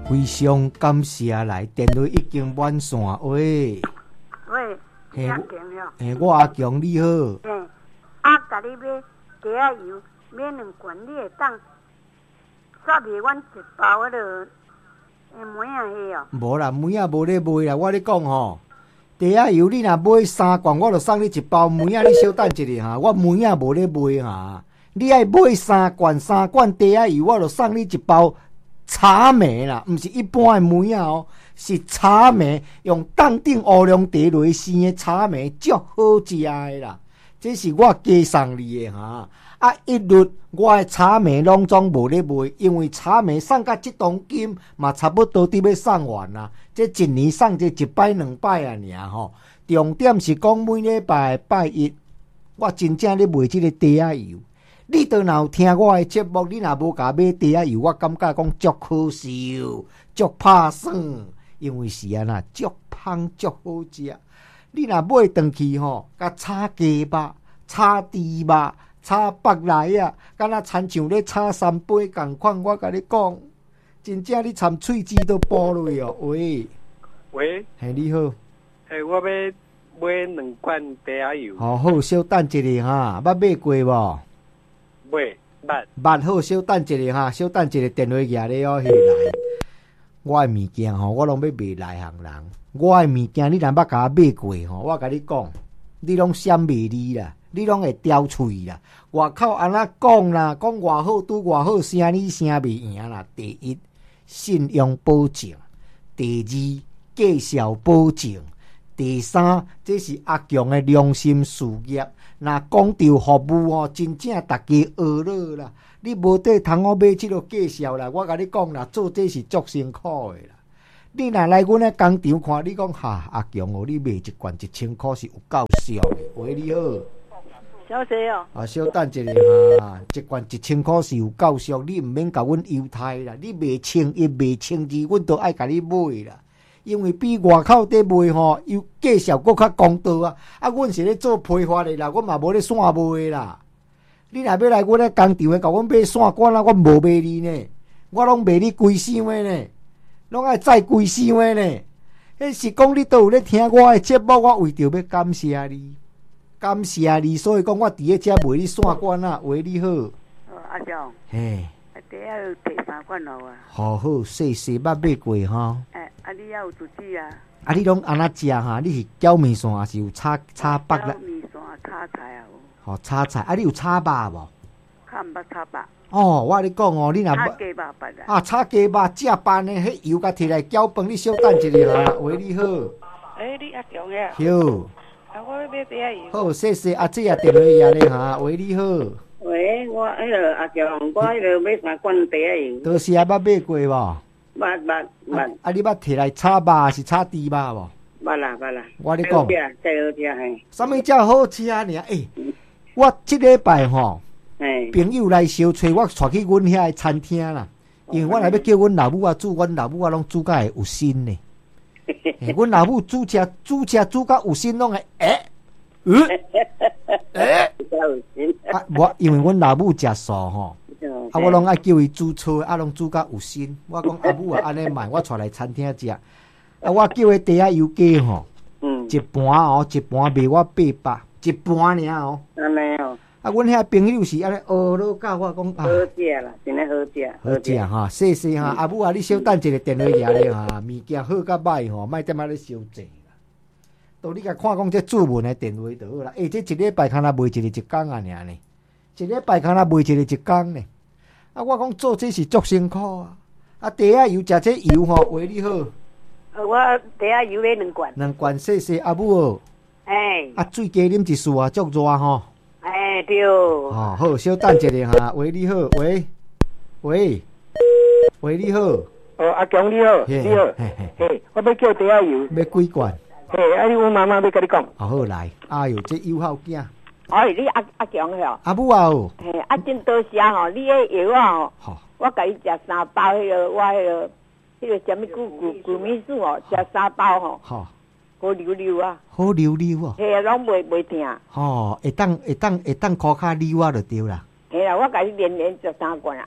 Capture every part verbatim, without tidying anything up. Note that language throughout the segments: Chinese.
非常感谢来电话已经满线喂。 喂， 嘿， 阿强哟。 嘿，我阿强你好。 嘿，啊，甲你买鸡仔油，买两罐，你会当煞卖阮一包迄落诶梅啊迄哦。 无啦，梅啊无咧卖啦，我咧讲吼。茶仔油你若买三罐，我就送你一包梅啊。你稍等一下哈，我梅啊无咧卖哈。你爱买三罐，三罐茶仔油，我就送你一包茶梅啦，毋是一般的梅啊哦，是茶梅，用冻顶乌龙茶落生的茶梅，足好食的啦。这是我加送你的哈。啊，一律我的茶梅拢总无咧卖，因为茶梅送到即当今嘛差不多伫要送完啦。这一年送这一摆两摆啊尔吼。重点是讲每礼拜拜一，我真正咧卖即个茶仔油。你倒若有听我的节目，你若无甲买茶仔油，我感觉讲足可惜，足拍算，因为是安那足香足好食。你若买回去吼，甲炒鸡肉、炒猪肉、炒北来啊，敢若亲像咧炒三杯共款。我甲你讲，真正你掺喙齿都爆落哦。喂， 喂， 嘿，你好， 嘿，我要买两罐茶仔油。 好好，稍等一下哈，捌买过无？ 买，捌。 捌好，稍等一下哈，稍等一下，电话举咧哦，下来。我的物件吼，我拢要卖内行人。我的物件你若捌甲我买过吼，我甲你讲，你拢闪袂离啦，你拢会刁喙啦。外口安那讲啦，讲偌好拄偌好，声你声袂赢啦。第一，信用保证；第二，介绍保证；第三，这是阿强的良心事业。若讲到服务吼，真正大家学乐啦。你无得通我买即落介绍啦，我甲你讲啦，做这是足辛苦的啦。你若来阮的工厂看，你讲哈阿强哦，你卖一罐一千块是有够俗的。喂，你好， 小姐哦。 啊，稍等一下哈，一罐一千块是有够俗，你毋免甲阮犹太啦。你卖千一卖千二，阮都爱甲你买啦。因为比外口伫卖吼，又介绍搁较公道啊！啊，阮是咧做批发的啦，阮嘛无咧线卖啦。你若要来阮咧工厂的，甲阮买线管啊，阮无卖你呢，我拢卖你规箱的呢，拢爱载规箱的呢。迄是讲你都有咧听我的节目，我为着要感谢你，感谢你，所以讲我伫咧遮卖你线管啊。喂，你好， 哦，阿强。 嘿。 茶仔有第三罐咯啊！ 好好，细细捌买过吼。 哎，啊，你也有煮子啊？ 啊，你拢安那食哈？你是搅面线还是有炒炒北啦？ 搅面线、炒菜啊有。 吼，炒菜啊，你有炒肉无？ 较毋捌炒肉。 哦，我你讲哦，你若炒鸡肉捌啊？ 啊，炒鸡肉正拌的，迄油甲摕来搅饭，你稍等一下哈。喂，你好。 哎，你阿强呀？ 好。 啊，我要买茶仔油。 好，谢谢阿姐啊，电话也咧哈。喂，你好。 喂，我迄个阿强，我迄个买三罐茶仔油。 都是啊，捌买过无？ 捌捌捌。 啊，你捌摕来炒肉还是炒猪肉无？ 捌啦捌啦。 我咧讲。 真好食嘿。 啥物叫好吃啊？尔诶，我即礼拜吼，朋友来小找我，带去阮遐个餐厅啦。因为我来要叫阮老母啊煮，阮老母啊拢煮甲会有心呢。阮老母煮食煮食煮甲有心，拢会诶。嗯，诶，啊，我因为阮老母食素吼，啊，我拢爱叫伊煮错，啊，拢煮甲有心。我讲阿母啊，安尼慢，我带来餐厅食。啊，我叫伊茶仔油鸡吼，一盘哦，一盘卖我八百，一盘尔哦。 安尼哦。 啊，阮遐朋友是安尼学落教我讲啊， 好食啦，真诶好食。 好食哈，谢谢哈，阿母啊，你稍等一个电话拿咧哈，物件好甲歹吼，莫踮仔咧烧济。都你甲看讲这注文的电话就好啦。诶、欸，这一礼拜敢若卖一个一工啊，尔呢？一礼拜敢若卖一个一工呢？啊，我讲做这是足辛苦啊！啊，茶仔油食这油吼，喂你好。 我茶仔油买两罐。 两罐，谢谢阿母哦。 哎。啊， 水加啉一束啊，足热吼。 哎，对。 哦，好，稍等一下哈。喂你好，喂，喂，喂你好。 哦，阿强你好，你好。嘿嘿，我要叫茶仔油。 要几罐？ 嘿，啊！你阮妈妈要甲你讲。 好好来，哎哟，这友好囝。 哎，你阿阿强吼。 阿母啊哦。 嘿，啊，真多谢吼，你迄药啊吼，我甲伊食三包迄个，我迄个，迄个什么谷谷谷米素哦，食三包吼。好。好溜溜啊。好溜溜啊。嘿啊，拢袂袂疼。吼，会当会当会当靠骹溜啊就对啦。嘿啦，我甲你连连食三罐啊。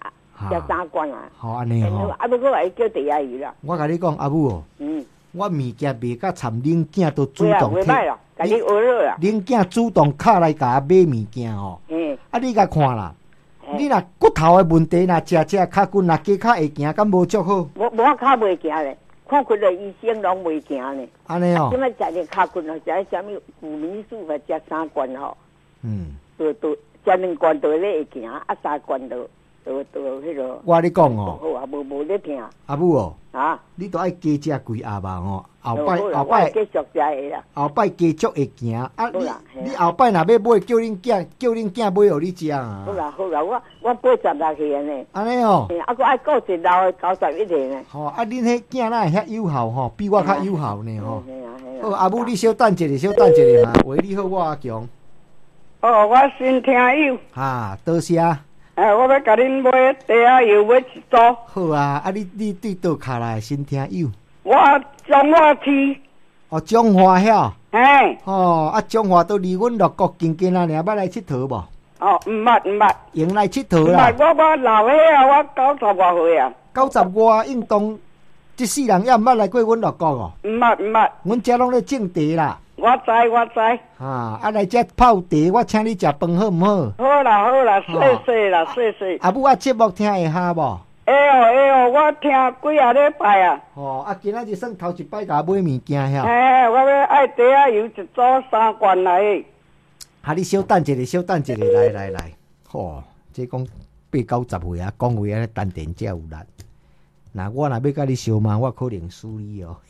食三罐啊。 好安尼吼。 啊，不过还叫茶叶油啦。 我甲你讲，阿母哦， 嗯， 我物件卖甲惨，恁囝都主动摕。袂歹啦，甲你学了啦。 恁囝主动敲来甲我买物件吼。嗯。啊，你甲看啦。你若骨头的问题，若食食脚骨，若加脚会行，敢无足好？ 无无我脚袂行咧，看骨的医生拢袂行咧。 安尼哦。 即摆食点脚骨咯，食啥物古米素，或食三罐吼。嗯。都都食两罐都咧会行，啊三罐都都都迄个。 我咧讲哦。 好啊，无无咧听。 阿母哦。 啊。 你都爱加食几盒吧吼，后摆后摆继续食的啦。 后摆继续会行，啊你你后摆若要买，叫恁囝叫恁囝买互你食啊。 好啦好啦，我我八十六岁呢。 安尼哦。 啊，佫爱顾一老的九十一岁呢。 吼，啊恁迄囝哪会遐有效吼？比我较有效呢吼。好，阿母你小等一下，小等一下哈，为你好，我阿强。 哦，我新听友。 哈，多谢。 哎，我要甲恁买茶油买一组。 好啊，啊你你对倒卡来新听友。 我中华市。 哦，中华遐。 嘿。 哦，啊中华都离阮乐国近近啊，尔捌来佚佗无？ 哦，毋捌毋捌。 用来佚佗啦。 毋捌，我我老岁啊，我九十外岁啊。 九十外运动，即世人也毋捌来过阮乐国哦。 毋捌毋捌。 阮遮拢咧种茶啦。 我知我知。 啊，啊来遮泡茶，我请你食饭好毋好？ 好啦好啦，谢谢啦谢谢。 啊母啊，节目听会下无？ 会哦会哦，我听几啊礼拜啊。 哦，啊今仔日算头一摆甲我买物件遐。 嘿，我要爱茶啊油一组三罐来。 啊，你小等一下，小等一下，来来来，吼，这讲八九十岁啊，讲话安尼丹田才有力。那我若要甲你相骂，我可能输你哦。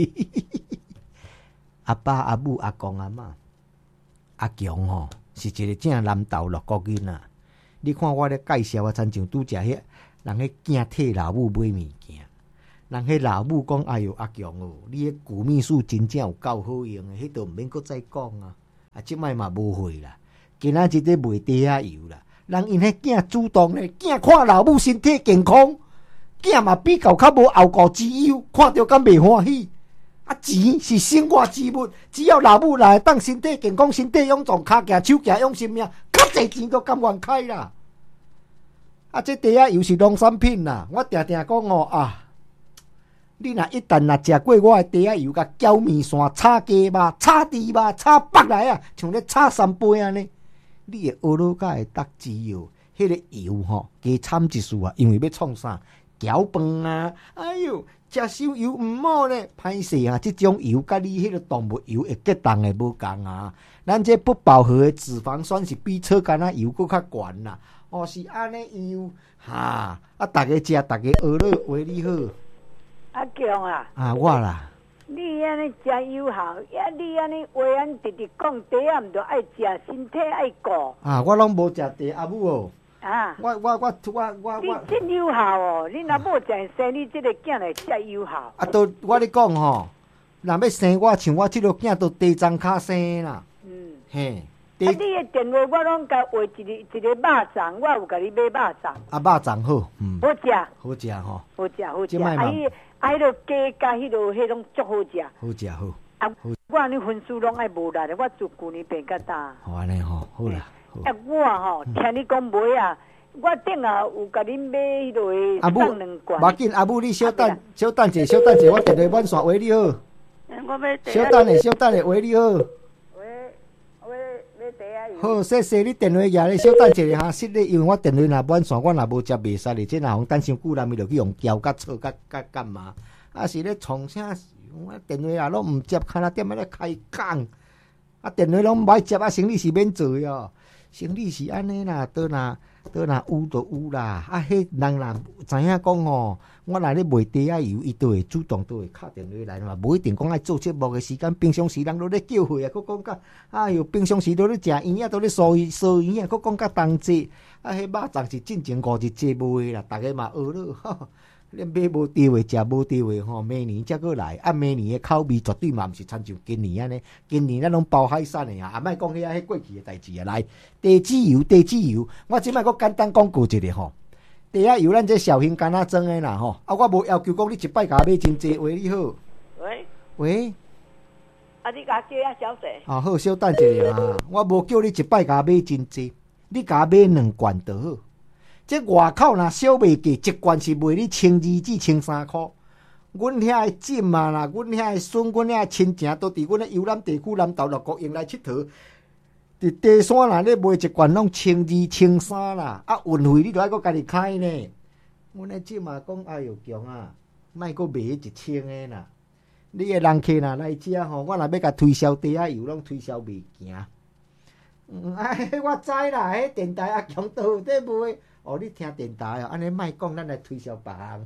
阿爸、阿母、阿公、阿嬷、阿强吼，是一个正南投乐国囡仔。你看我咧介绍啊，亲像拄则迄人迄囝替老母买物件，人迄老母讲：“哎哟，阿强哦，你迄古秘术真正有够好用诶，迄都毋免搁再讲啊！啊，即摆嘛无会啦，今仔日咧卖茶仔油啦，人因迄囝主动咧，囝看老母身体健康，囝嘛比较较无后顾之忧，看着敢袂欢喜。”啊，钱是生活之物，只要老母来当身体健康、身体勇壮、骹行手行用性命，较侪钱都甘愿开啦。啊，这茶仔油是农产品啦，我定定讲哦啊，你若一旦若食过我的茶仔油，甲搅面线、炒鸡肉、炒猪肉、炒北来啊，像咧炒三杯安尼，你会学到甲会得滋哦。迄个油吼，加掺一丝啊，因为要创啥？搅饭啊，哎哟。食烧油毋好呢，歹势啊！即种油甲你迄个动物油会结冻的无共啊。咱这不饱和的脂肪酸是比草干仔油搁较悬啦。哦，是安尼样哈。啊，逐个食，逐个学了，为你好。 阿强啊。 啊，我啦。 你安尼真有效，呀！你安尼话安直直讲，茶啊毋着爱食，身体爱顾。 啊，我拢无食茶，阿母哦。 啊！ 我我我我我你真有效哦！你若无食生，你这个囝来真有效。 啊，都我咧讲吼，若要生我，像我这个囝都地藏卡生啦。嗯。嘿。 啊！你的电话我拢甲画一个一个肉粽，我有甲你买肉粽。 啊，肉粽好，嗯。 好食。 好食吼。 好食好食。啊，迄啊，迄落鸡甲迄落迄拢足好食。 好食好。 啊，我安尼分数拢爱无力的，我自旧年变较大。 好安尼吼，好啦。 啊，我吼听你讲买啊，我顶下有甲恁买迄落的送两罐。 无要紧，阿母你小等，小等者，小等者，我电话满线话你好。 我要小等下，小等下话你好。 喂喂，要茶啊？ 好，谢谢你电话举咧，小等者哈，实咧，因为我电话若满线，我若无接袂使咧，即若互等伤久，咱咪着去用胶甲错甲甲干嘛？啊是咧创啥事？我电话也拢毋接，看若点仔咧开讲，啊电话拢毋爱接，啊生理是免做哦。生理是安尼啦，倒若倒若有就有啦。啊，迄人若知影讲吼，我若咧卖茶仔油，伊都会主动都会敲电话来嘛，无一定讲爱做节目的时间。平常时人都咧叫货啊，佫讲甲哎哟，平常时都咧食圆啊，都咧烧烧圆啊，佫讲甲同济。啊，迄肉粽是进前五日节卖啦，逐个嘛学了。恁买无地位，食无地位吼，明年才过来。啊，明年的口味绝对嘛毋是亲像今年安尼。今年咱拢包海产的啊，啊，莫讲遐迄过去的代志啊。来，地籽油，地籽油，我即摆佫简单讲过一个吼。茶仔油咱这小型干仔装的啦吼。啊，我无要求讲你一摆甲我买真济，喂你好。 喂。 喂。 啊，你甲叫啊小姐。 啊好，小等一下啊，我无叫你一摆甲我买真济，你甲我买两罐就好。 这外口若小卖价一罐是卖你千二至千三块。阮遐的婶嘛啦，阮遐的孙，阮遐的亲情都伫阮的游览地区南投乐国用来佚佗。伫地山内咧卖一罐拢千二千三啦，啊运费你著爱搁家己开呢。阮的婶嘛讲，哎哟强啊，莫搁卖一千的啦。你的人客若来遮吼，我若要甲推销茶仔油，拢推销袂行。嗯，哎，我知啦，迄电台阿强倒有在卖。哦，你听电台哦，安尼莫讲，咱来推销别项。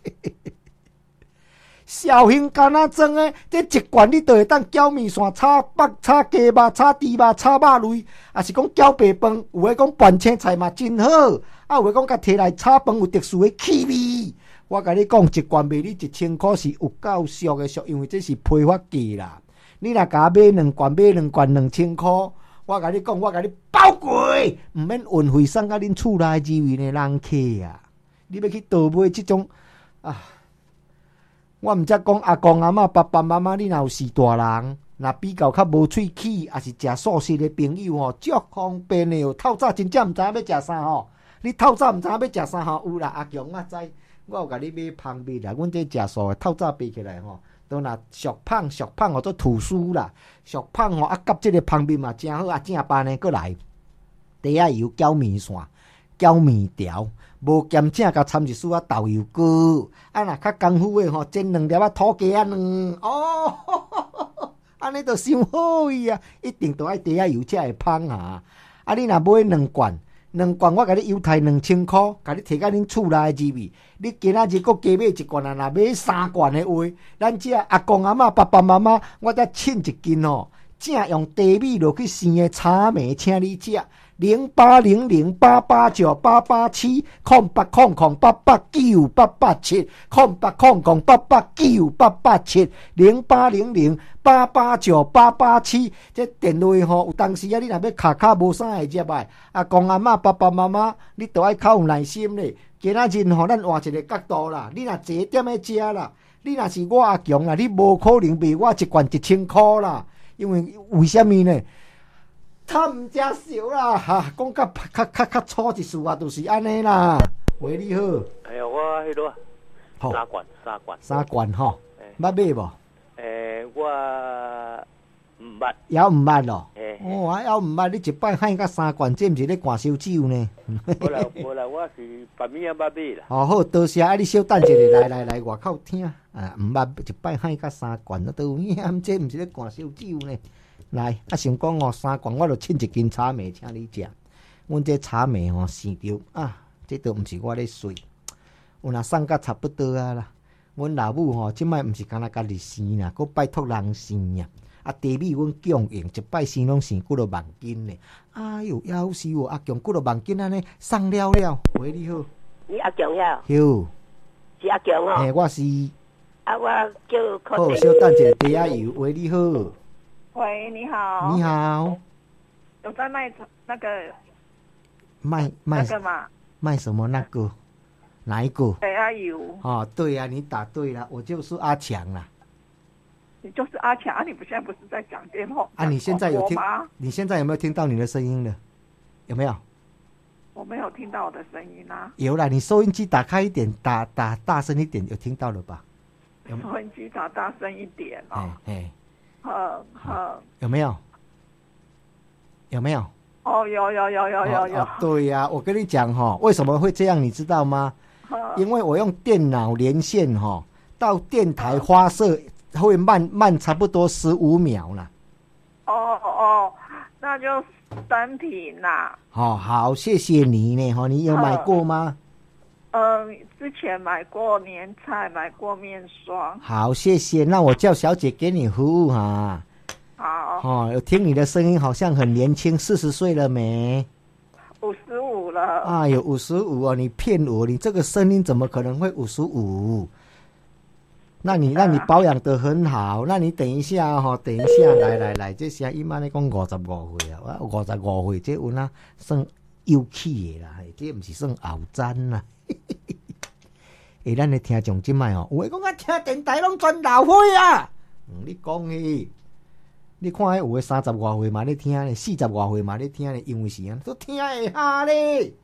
绍兴干仔装诶，这一罐你就会当搅面线、炒北、炒鸡肉、炒猪肉、炒肉类，也是讲搅白饭。有诶讲拌青菜嘛真好，啊有诶讲甲摕来炒饭有特殊诶气味。我甲你讲，一罐卖你一千块是有够俗诶俗，因为这是批发价啦。你若甲买两罐，买两罐两千块，我甲你讲，我甲你包贵，毋免运费送到恁厝内之位诶人客啊！你要去倒买即种啊？我毋则讲阿公阿嬷、爸爸妈妈，你若有是大人，若比较较无喙齿，也是食素食的朋友吼，足方便的哦。透早真正毋知影要食啥吼，你透早毋知影要食啥吼，有啦，阿强我知，我有甲你买芳蜜啦。阮这食素的，透早爬起来吼，都若俗胖俗胖吼做吐司啦，俗胖吼啊，夹即个芳蜜嘛真好啊，正班呢过来，茶仔油搅面线，搅面条。无咸正，甲掺一丝啊豆油膏，啊若较功夫诶吼，煎两粒啊土鸡啊卵，哦，安尼著伤好伊啊！一定著爱茶仔油才会芳啊！啊，你若买两罐，两罐我甲你邮台两千箍，甲你摕到恁厝内入去。你今仔日搁加买一罐啊，若买三罐诶话，咱遮阿公阿嬷、爸爸妈妈，我再称一斤哦，正用茶米落去生诶茶糜，请你食。零八零零八八九八八七空八空空八八九八八七空八空空八八九八八七零八零零八八九八八七，这电话吼，有当时啊，你若要卡卡无啥会接来，阿公阿嬷、爸爸妈妈，你都爱较有耐心咧。今仔日吼，咱换一个角度啦，你若坐点咧食啦，你若是我阿强啦，你无可能卖我一罐一千箍啦，因为为什么呢？他毋正少啦，哈、啊，讲较较较较粗一事啊，就是安尼啦。喂，你好。 哎呀，我迄落三罐，三罐。 三罐吼，捌买无？ 诶，我毋捌。 还毋捌咯？哦，还毋捌，你一摆喊甲三罐，这毋是咧灌烧酒呢？ 无啦，无啦，我是别物仔捌买啦。 哦好，多谢啊！你小等一下，来来来，外口听啊，毋捌一摆喊甲三罐，都有影，这毋是咧灌烧酒呢？来，啊，想讲哦，三罐我著称一斤茶糜，请你食。阮这茶糜吼生着啊，这都毋是我咧水，有若送甲差不多啊啦。阮老母吼，即摆毋是干那家己生啦，佫拜托人生呀。啊，茶米阮供应，一摆生拢生几落万斤呢。哎哟，夭寿哦，阿强几落万斤安尼送了了。喂，你好。 你阿强呀？ 有。 是阿强哦。 嘿，我是。 啊，我叫柯。 好，小等一下，茶仔油。喂，你好。 喂，你好。 你好。 有在卖那个卖卖那个吗？ 卖什么那个？哪一个？ 茶仔油。 哦，对呀、啊，你答对了，我就是阿强啦。 你就是阿强啊！你不现在不是在讲电话啊？你现在有听吗？ 你现在有没有听到你的声音了？有没有？ 我没有听到我的声音啊。 有啦，你收音机打开一点，打打大声一点，有听到了吧？ 收音机打大声一点哦。 哎哎。 好好， 有没有？有没有？ 哦，有有有有有有。 哦哦、对呀、啊，我跟你讲哈、哦，为什么会这样，你知道吗？因为我用电脑连线哈、哦，到电台发射会慢慢差不多十五秒啦。 哦哦，那就单品啦。 哦，好，谢谢你呢哈，你有买过吗？ 嗯，之前买过年菜，买过面霜。 好，谢谢。那我叫小姐给你服务哈。 好。 哦，我听你的声音好像很年轻，四十岁了没？ 五十五了。 哎呦，五十五哦！你骗我，你这个声音怎么可能会五十五？那你那你保养得很好。那你等一下哈、哦，等一下，来来来，这声音嘛，你讲五十五岁啊，我五十五岁，这有哪算幼气的啦？这不是算后瞻啦。诶，咱的听众即摆哦，有诶讲啊，听电台拢全老岁啊。嗯，你讲诶，你看迄有诶三十外岁嘛咧听咧，四十外岁嘛咧听咧，因为是啊，都听会下咧。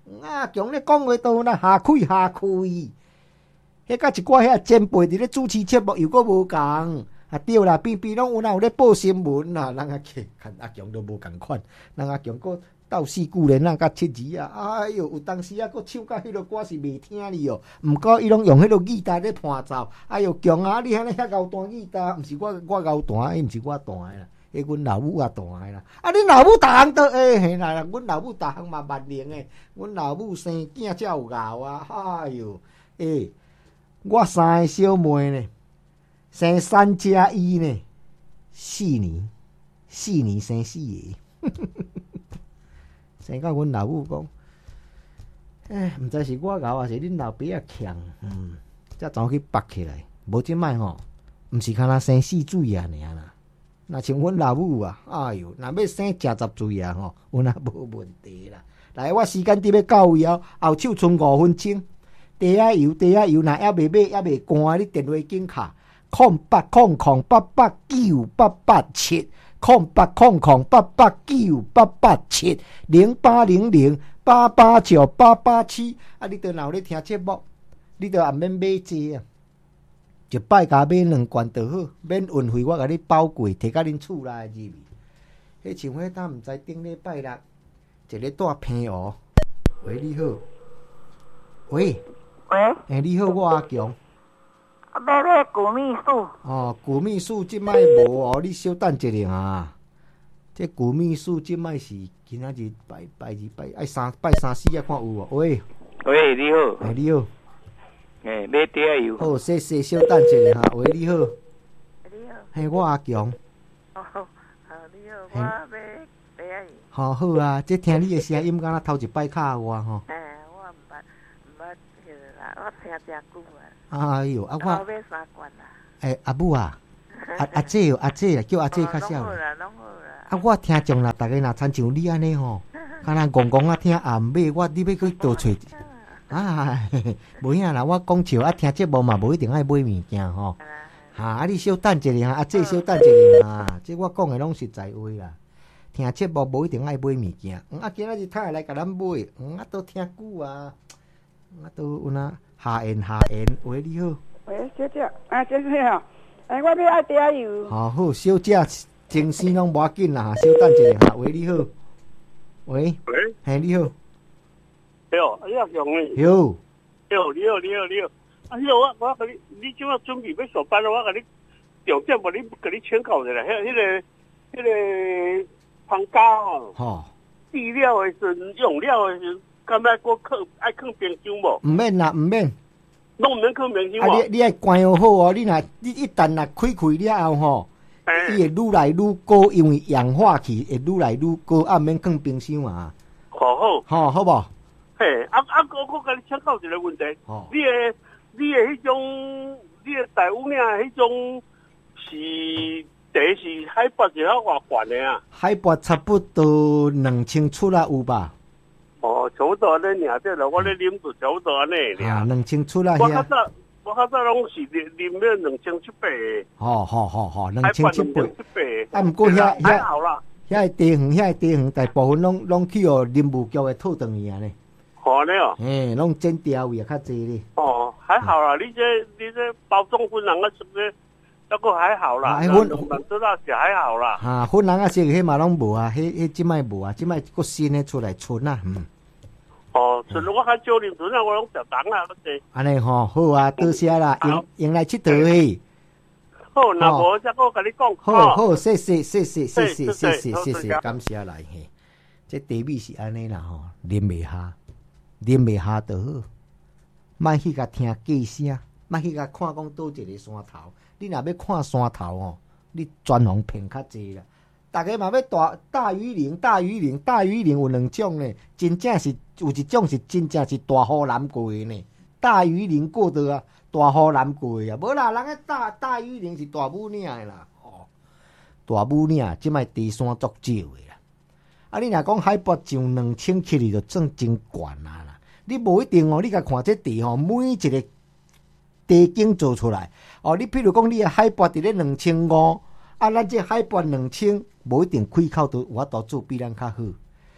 啊，强咧讲话都那下开下开，迄甲一寡遐前辈伫咧主持节目又搁无共，啊对啦，边边拢有哪有咧报新闻啦，人啊去看阿强都无共款，人阿强搁斗四句连啊，甲七字啊，哎哟，有当时啊，搁唱甲迄落歌是袂听哩哦，毋过伊拢用迄落吉他咧伴奏，哎哟强啊，你安尼遐高弹吉他，毋是我我高弹，伊毋是我弹诶啦。迄阮老母啊弹诶啦，啊恁老母逐项都会嘿啦，阮老母逐项嘛万能诶，阮老母生囝才有熬啊，哎哟，诶、欸，我三个小妹呢，生三加一呢，四年，四年生四个，生到阮老母讲，诶，毋知是我熬还是恁老爸啊强，嗯，才怎去拔起来，无即摆吼，毋是敢若生四水啊尔啦。那像阮老母啊，哎哟，若要生食十岁啊吼，有那无问题啦。来，我时间伫要到位哦，后手剩五分钟。茶仔油，茶仔油，若还未买，还未干，你电话紧卡，空八空空八八九八八七，空八空空八八九八八七，零八零零八八九八八七。啊，你着若有咧听节目，你着也免买济啊。一摆甲买两罐就好，免运费我甲你包过，摕到恁厝内入去。迄像迄搭毋知顶礼拜六，一个带平湖。喂，你好。喂。 喂。 诶、欸，你好，我阿强。 啊，买买古秘术。 哦，古秘术即摆无哦，你稍等一下啊。这古秘术即摆是今仔日拜拜二拜爱三拜三四啊，看有无？喂。 喂，你好。 诶、欸，你好。 诶，买茶油。 好，谢谢，稍等一下哈。喂，你好。 你好。 嘿，我阿强。 哦，好，你好，我买茶油。 好好啊，这听你的声音，敢若头一摆卡我吼。 诶，我毋捌毋捌迄个啦，我听诚久啊。 哎哟，啊我。 我买三罐啦。 诶，阿母啊，阿阿姐哦，阿姐啊，叫阿姐较少。 拢好啦，拢好啦。 啊，我听众啦，逐个若参像你安尼吼，敢若戆戆啊听暗尾，我你要去倒找。啊，无影啦，我讲笑啊，听节目嘛，无一定爱买物件吼。哈，啊，你稍等一下，阿姐稍等一下啊，这我讲的拢实在话啦。听节目无一定爱买物件，啊，今仔日太来甲咱买，啊，都听久啊，啊，都有哪下言下言。喂，你好。 喂，小姐，啊，先生啊，哎，我要爱茶油。 好好，小姐，精神拢无要紧啦，稍等一下。喂，你好。喂。 喂。 嘿，你好。 哟，哎呀，强诶！ 哟， 哟，你好，你好，你好！哎哟，我我甲你，你即马准备要上班了，我甲你重点把你甲你请教一下，迄迄个迄个芳家吼， 吼， 饲料诶时用料诶时，敢要搁放爱放冰箱无？ 毋免啦，毋免。 拢毋免放冰箱啊， 无？ 你你爱关好哦，你若你一旦若开开了后吼，伊会愈来愈高，因为氧化气会愈来愈高，啊，毋免放冰箱啊。 好好， 好，好无？ 嘿，啊啊，我我甲你请教一个问题， 哦、 你诶你诶迄种，你诶大屋岭迄种是第是海拔是较偌悬诶啊？ 海拔差不多两千出啦有吧？ 哦，差不多安尼尔，对啦，我咧啉就差不多安尼尔。 啊，两千出啦。 我较早我较早拢是啉啉了两千七百。 哦，好好好，两千七百。啊，毋过遐遐好啦。 遐个地方，遐个地方大部分拢拢去哦，林务局诶套转去安尼。 好呢哦， 嘿，拢剪掉位也较济咧。 哦，还好啦，你这你这包装分人啊，是不是？那个还好啦， 哎， 分知道是还好啦。 哈，分人啊，这个迄嘛拢无啊，迄迄即摆无啊，即摆个新诶出来春啊，嗯。 哦，春我较少啉春啊，我拢食糖啊，嗰啲。 安尼吼，好啊，多谢啦，用用来佚佗诶。 好，那无则我甲你讲。 好好，谢谢谢谢谢谢谢谢谢谢，感谢来嘿。这茶米是安尼啦吼，啉袂下。啉袂下就好，莫去甲听计声，莫去甲看讲倒一个山头。你若要看山头吼，你专行骗较济啦。逐个嘛要大大鱼鳞、大鱼鳞、大鱼鳞有两种呢，真正是有一种是真正是大雨淋过的呢。大鱼鳞过得啊，大雨淋过的啊，无啦，人个大大鱼鳞是大母岭的啦，哦，大母岭即摆低山足少的啦。啊，你若讲海拔上两千起哩，就算真悬啊。你无一定哦，你甲看这地吼，每一个地景做出来哦。你譬如讲，你的海拔伫咧两千五，啊，咱这海拔两千，无一定开口都我都做比咱较好，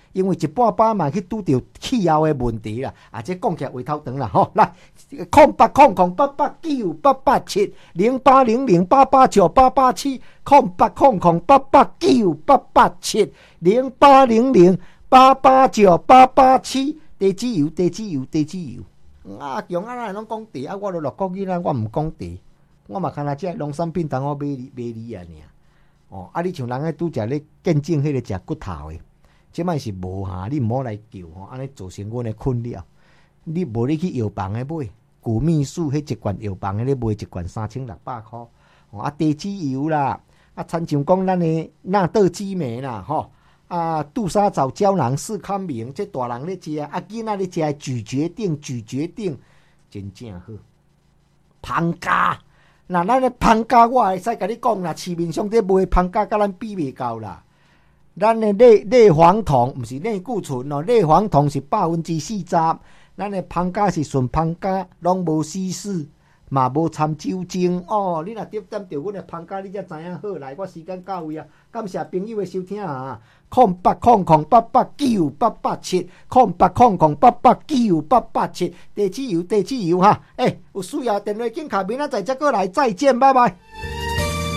因为一半半嘛去拄着气候的问题啦，啊，这讲起来话头长啦吼，来，空八空空八八九八八七零八零零八八九八八七，空八空空八八九八八七零八零零八八九八八七，地址油地址油地址油，啊，用啊咱拢讲地啊，我都落国语啦，我毋讲地，我嘛看下这农产品当我买买你啊尔，哦，啊，你像人个拄食咧见证迄个食骨头的。即摆是无哈，你毋好来叫吼，安尼造成阮的困扰。你无你去药房诶买，古秘术迄一罐药房诶咧卖一罐三千六百箍。哦啊，地脂油啦，啊，亲像讲咱诶纳豆激酶啦，吼啊，杜莎藻胶囊四康明，这大人咧食，啊，囡仔咧食咀嚼定咀嚼定，真正好。芳家，那咱诶芳家，我会使甲你讲啦，市面上伫卖芳家，甲咱比袂到啦。咱的类类黄酮不是类固醇哦，类黄酮是百分之四十，咱的芳家是纯芳家，拢无稀释，嘛无掺酒精哦。你若点点着阮的芳家，你才知影好。来，我时间到位啊，感谢朋友的收听啊！空八空空八八九八八七，空八空空八八九八八七，地址油地址油哈。诶、欸，有需要电话紧卡，明仔载再过来，再见，拜拜。